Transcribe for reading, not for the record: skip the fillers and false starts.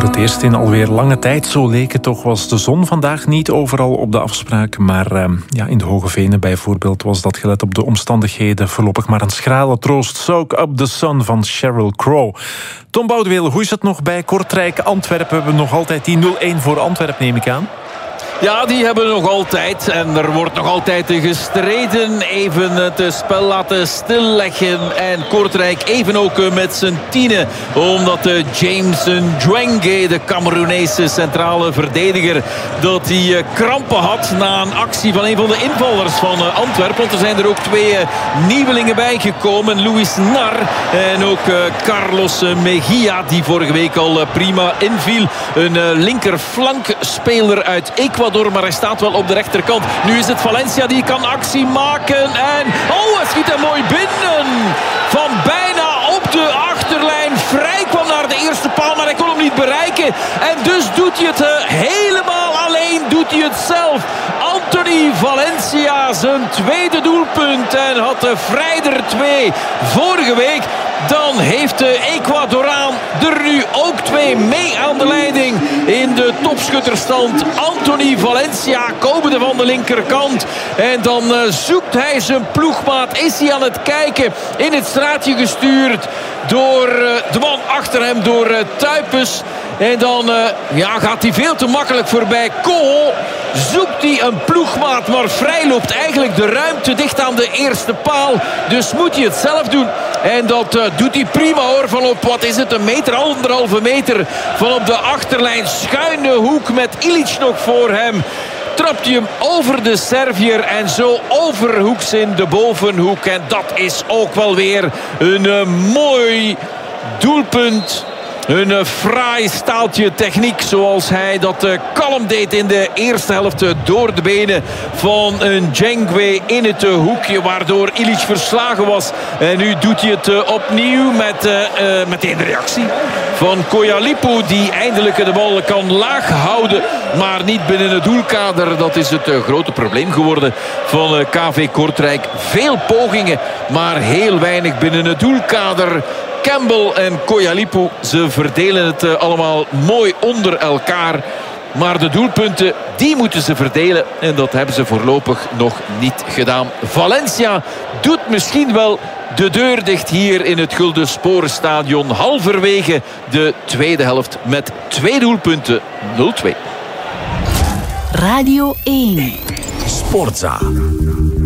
het eerst in alweer lange tijd, zo leek het toch, was de zon vandaag niet overal op de afspraak. Maar in de Hoge Venen bijvoorbeeld was dat, gelet op de omstandigheden, voorlopig maar een schrale troost. Soak Up the Sun van Sheryl Crow. Tom Boudeweel, hoe is het nog bij Kortrijk Antwerpen? We hebben nog altijd die 0-1 voor Antwerpen, neem ik aan. Ja, die hebben we nog altijd. En er wordt nog altijd gestreden. Even het spel laten stilleggen. En Kortrijk even ook met zijn tienen. Omdat James Ndwenge, de Cameroenese centrale verdediger, dat hij krampen had na een actie van een van de invallers van Antwerpen. Want er zijn er ook twee nieuwelingen bijgekomen. Luis Nar en ook Carlos Mejia, die vorige week al prima inviel. Een linkerflankspeler uit Ecuador, maar hij staat wel op de rechterkant. Nu is het Valencia die kan actie maken. En hij schiet hem mooi binnen. Van bijna op de achterlijn. Vrij kwam naar de eerste paal, maar hij kon hem niet bereiken. En dus doet hij het helemaal alleen. Doet hij het zelf. Anthony Valencia, zijn tweede doelpunt. En had de Vrijder 2 vorige week. Dan heeft de Ecuadoraan er nu ook twee mee aan de leiding in de topschutterstand. Anthony Valencia komende van de linkerkant. En dan zoekt hij zijn ploegmaat. Is hij aan het kijken, in het straatje gestuurd door de man achter hem, door Tuypes. En dan gaat hij veel te makkelijk voorbij. Kool zoekt hij een ploegmaat, maar vrij loopt eigenlijk de ruimte dicht aan de eerste paal. Dus moet hij het zelf doen. En dat doet hij prima hoor. Van op, wat is het, een meter, 1,5 meter van op de achterlijn. Schuine hoek met Ilić nog voor hem. Trapt hij hem over de Serviër en zo overhoeks in de bovenhoek. En dat is ook wel weer een mooi doelpunt. Een fraai staaltje techniek, zoals hij dat kalm deed in de eerste helft door de benen van een Ndwenge in het hoekje, waardoor Ilić verslagen was. En nu doet hij het opnieuw met meteen de reactie van Koyalipu, die eindelijk de bal kan laag houden, maar niet binnen het doelkader. Dat is het grote probleem geworden van KV Kortrijk. Veel pogingen, maar heel weinig binnen het doelkader. Campbell en Koyalipu, ze verdelen het allemaal mooi onder elkaar. Maar de doelpunten, die moeten ze verdelen. En dat hebben ze voorlopig nog niet gedaan. Valencia doet misschien wel de deur dicht hier in het Gulden Sporenstadion. Halverwege de tweede helft met 2 doelpunten, 0-2. Radio 1. Sportza.